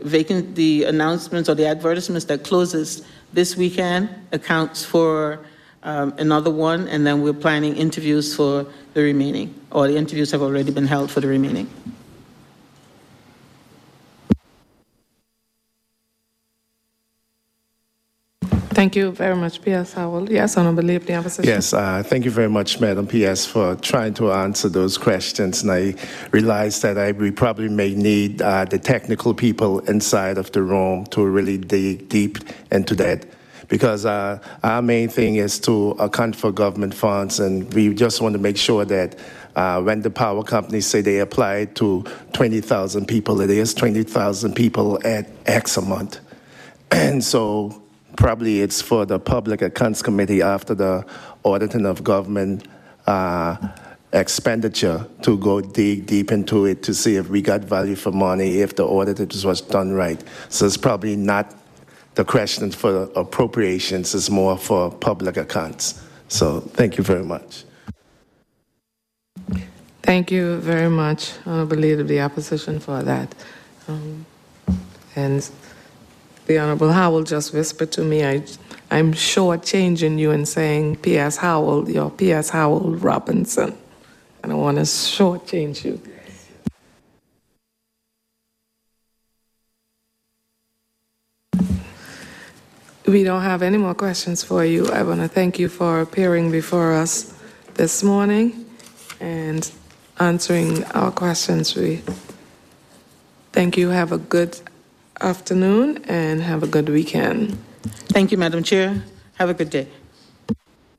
the announcements or the advertisements that closes this weekend accounts for another one, and then we're planning interviews for the remaining, or the interviews have already been held for the remaining. Thank you very much, P.S. Howell. Yes, Honorable Leader of the Opposition. Yes, thank you very much, Madam P.S., for trying to answer those questions. And I realize that we probably may need the technical people inside of the room to really dig deep into that. Because our main thing is to account for government funds, and we just want to make sure that when the power companies say they apply to 20,000 people, it is 20,000 people at X a month. And so probably it's for the Public Accounts Committee after the auditing of government expenditure to go dig deep into it to see if we got value for money, if the audit was done right. So it's probably not the question for appropriations, is more for public accounts. So thank you very much. Thank you very much, Honorable Leader of the Opposition, for that. And the Honorable Howell just whispered to me, I'm shortchanging you and saying P.S. Howell, you're P.S. Howell Robinson. I don't want to shortchange you. We don't have any more questions for you. I want to thank you for appearing before us this morning and answering our questions. We thank you. Have a good afternoon and have a good weekend. Thank you, Madam Chair. Have a good day.